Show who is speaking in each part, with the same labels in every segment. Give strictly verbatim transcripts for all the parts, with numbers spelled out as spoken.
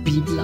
Speaker 1: Bible.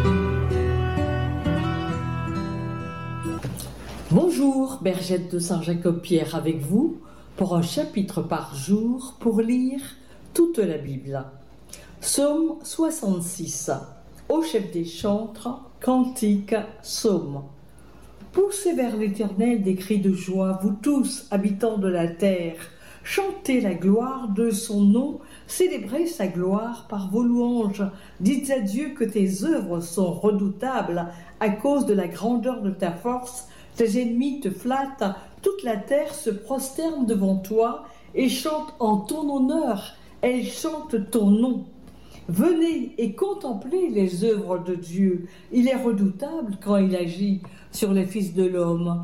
Speaker 2: Bonjour, Bergette de Saint-Jacob-Pierre avec vous pour un chapitre par jour pour lire toute la Bible. Psaume soixante-six. Au chef des chantres, cantique, psaume. Poussez vers l'Éternel des cris de joie, vous tous, habitants de la terre. Chantez la gloire de son nom, célébrez sa gloire par vos louanges. Dites à Dieu que tes œuvres sont redoutables à cause de la grandeur de ta force. Tes ennemis te flattent, toute la terre se prosterne devant toi et chante en ton honneur, elle chante ton nom. Venez et contemplez les œuvres de Dieu, il est redoutable quand il agit sur les fils de l'homme.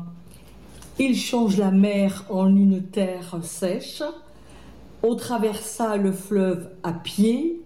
Speaker 2: Il change la mer en une terre sèche, on traversa le fleuve à pied,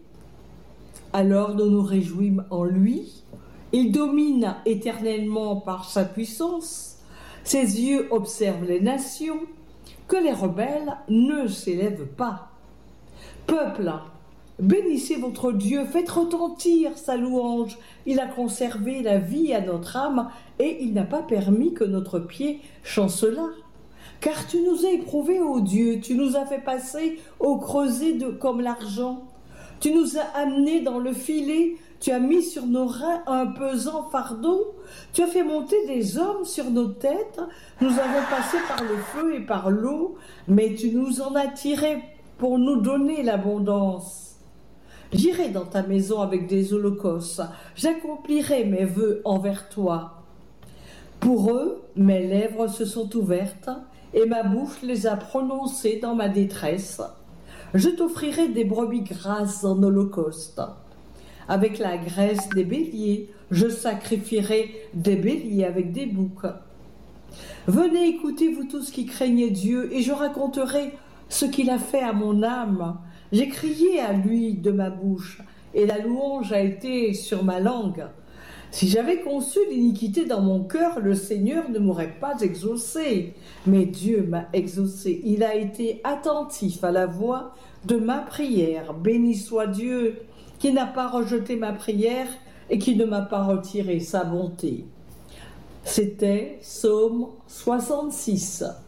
Speaker 2: alors nous nous réjouîmes en lui. Il domine éternellement par sa puissance, ses yeux observent les nations, que les rebelles ne s'élèvent pas. Peuple, bénissez votre Dieu, faites retentir sa louange. Il a conservé la vie à notre âme et il n'a pas permis que notre pied chancelât. Car tu nous as éprouvés, ô Dieu, tu nous as fait passer au creuset de, comme l'argent. Tu nous as amenés dans le filet, tu as mis sur nos reins un pesant fardeau. Tu as fait monter des hommes sur nos têtes. Nous avons passé par le feu et par l'eau, mais tu nous en as tirés pour nous donner l'abondance. J'irai dans ta maison avec des holocaustes, j'accomplirai mes vœux envers toi. Pour eux, mes lèvres se sont ouvertes et ma bouche les a prononcées dans ma détresse. Je t'offrirai des brebis grasses en holocauste. Avec la graisse des béliers, je sacrifierai des béliers avec des boucs. Venez écouter, vous tous qui craignez Dieu, et je raconterai ce qu'il a fait à mon âme. J'ai crié à lui de ma bouche, et la louange a été sur ma langue. Si j'avais conçu l'iniquité dans mon cœur, le Seigneur ne m'aurait pas exaucé. Mais Dieu m'a exaucé. Il a été attentif à la voix de ma prière. Béni soit Dieu qui n'a pas rejeté ma prière et qui ne m'a pas retiré sa bonté. C'était Psaume soixante-six.